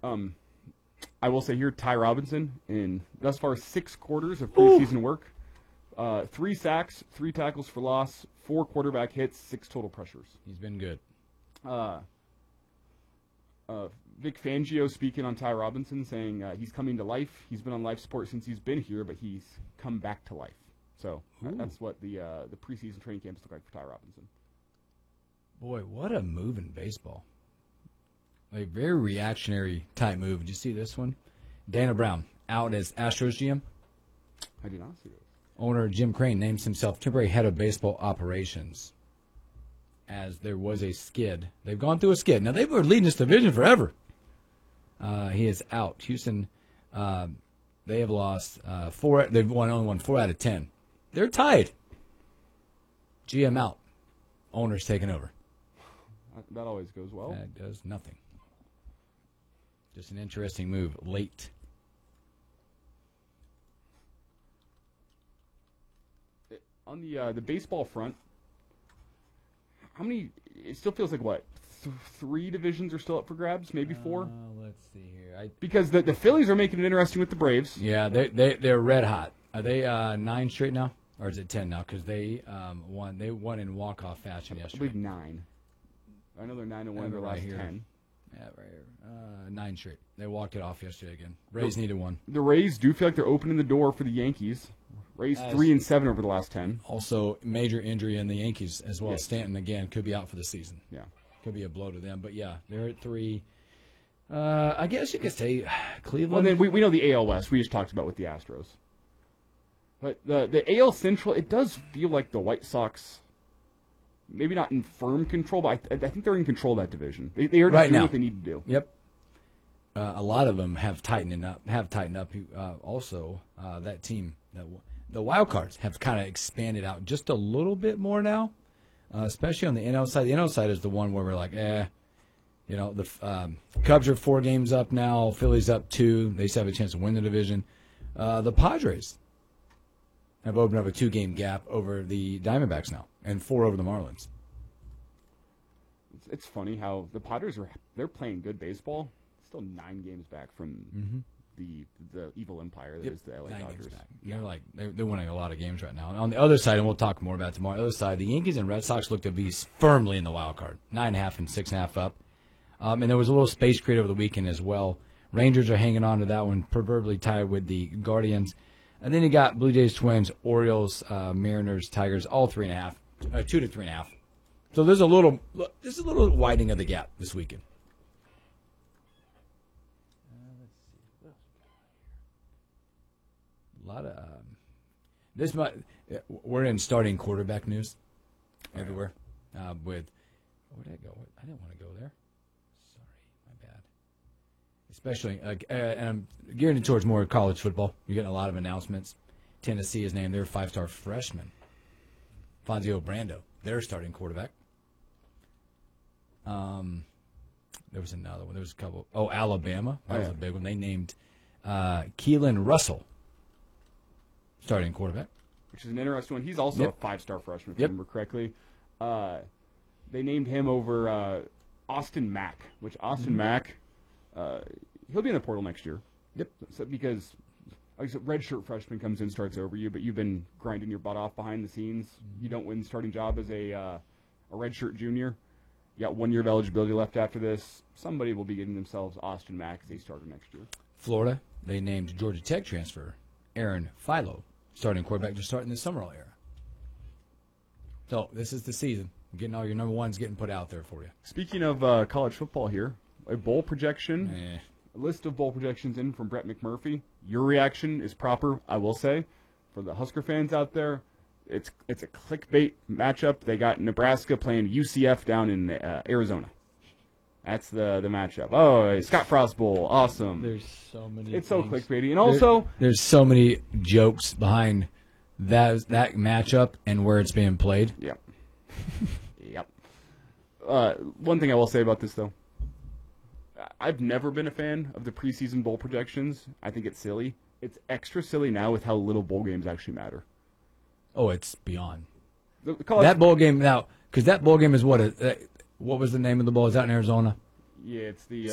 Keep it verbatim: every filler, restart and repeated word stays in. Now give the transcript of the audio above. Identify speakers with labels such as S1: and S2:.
S1: Um, I will say here, Ty Robinson, in thus far six quarters of preseason Ooh. work, uh, three sacks, three tackles for loss, four quarterback hits, six total pressures.
S2: He's been good.
S1: Uh, uh, Vic Fangio speaking on Ty Robinson, saying uh, he's coming to life. He's been on life support since he's been here, but he's come back to life. So uh, that's what the uh, the preseason training camps look like for Ty Robinson.
S2: Boy, what a move in baseball. A very reactionary type move. Did you see this one? Dana Brown out as Astros G M.
S1: I did not see this.
S2: Owner Jim Crane names himself temporary head of baseball operations, as there was a skid. They've gone through a skid. Now, they were leading this division forever. Uh, he is out. Houston, uh, they have lost uh, four. They've won only won four out of ten. They're tied. G M out. Owner's taking over.
S1: That always goes well.
S2: That does nothing. Just an interesting move late.
S1: On the uh, the baseball front, how many? It still feels like what? Th- three divisions are still up for grabs, maybe four.
S2: Uh, let's see here. I,
S1: because the the Phillies are making it interesting with the Braves.
S2: Yeah, they they they're red hot. Are they uh, nine straight now, or is it ten now? Because they um, won. They won in walk off fashion yesterday.
S1: I believe nine. I know they're nine and one in their last
S2: here.
S1: ten.
S2: Yeah, right here. Uh, nine straight. They walked it off yesterday again. Rays the, needed one.
S1: The Rays do feel like they're opening the door for the Yankees. Rays As three and seven over the last ten.
S2: Also, major injury in the Yankees as well.
S1: Yes.
S2: Stanton again could be out for the season.
S1: Yeah,
S2: could be a blow to them. But yeah, they're at three. Uh, I guess you could say Cleveland.
S1: Well, then we we know the A L West. We just talked about with the Astros. But the the A L Central, it does feel like the White Sox. Maybe not in firm control, but I, I think they're in control of that division. They they are
S2: right
S1: doing
S2: now.
S1: what they need to do.
S2: Yep. Uh, a lot of them have tightened up. Have tightened up. Uh, also, uh, that team, the, the Wild Cards, have kind of expanded out just a little bit more now, uh, especially on the N L side. The N L side is the one where we're like, eh, you know, the um, Cubs are four games up now. Phillies up two. They still have a chance to win the division. Uh, the Padres have opened up a two-game gap over the Diamondbacks now, and four over the Marlins.
S1: It's, it's funny how the Padres are they're playing good baseball. Still nine games back from
S2: mm-hmm.
S1: the the evil empire that
S2: yep.
S1: is the L A
S2: nine
S1: Dodgers.
S2: They're like they're, they're winning a lot of games right now. And on the other side, and we'll talk more about it tomorrow. On the other side, the Yankees and Red Sox look to be firmly in the wild card, nine and a half and six and a half up. Um, and there was a little space created over the weekend as well. Rangers are hanging on to that one, proverbially tied with the Guardians. And then you got Blue Jays, Twins, Orioles, uh, Mariners, Tigers, all three and a half, uh, two to three and a half. So there's a little, there's a little widening of the gap this weekend. Uh, let's see, a lot of um, this. Might, we're in starting quarterback news everywhere. Uh, with where did I go? I didn't want to go there. Especially, uh, and I'm gearing it towards more college football. You're getting a lot of announcements. Tennessee is named their five-star freshman, Fonzio Brando, their starting quarterback. Um, there was another one. There was a couple. Oh, Alabama. That oh, was yeah. a big one. They named uh, Keelan Russell starting quarterback.
S1: Which is an interesting one. He's also
S2: yep.
S1: a five-star freshman, if
S2: yep.
S1: I remember correctly. Uh, they named him over uh, Austin Mack, which Austin mm-hmm. Mack... Uh, he'll be in the portal next year.
S2: Yep.
S1: So because like I said, redshirt freshman comes in, starts over you, but you've been grinding your butt off behind the scenes. Mm-hmm. You don't win the starting job as a uh, a redshirt junior. You got one year of eligibility left after this. Somebody will be getting themselves Austin Mack as a starter next year.
S2: Florida, they named Georgia Tech transfer Aaron Philo starting quarterback to start in the Summerall era. So this is the season. Getting all your number ones getting put out there for you.
S1: Speaking of uh, college football here. A bowl projection,
S2: eh.
S1: a list of bowl projections in from Brett McMurphy. Your reaction is proper, I will say. For the Husker fans out there, it's it's a clickbait matchup. They got Nebraska playing U C F down in uh, Arizona. That's the, the matchup. Oh, Scott Frost Bowl, awesome.
S2: There's so many
S1: It's
S2: things.
S1: so clickbaity. And also...
S2: There, there's so many jokes behind that that matchup and where it's being played.
S1: Yep. yep. Uh, one thing I will say about this, though. I've never been a fan of the preseason bowl projections. I think it's silly. It's extra silly now with how little bowl games actually matter.
S2: Oh, it's beyond.
S1: The, the college
S2: that bowl game now, because that bowl game is what? A, uh, what was the name of the bowl? Is that in Arizona?
S1: Yeah, it's the...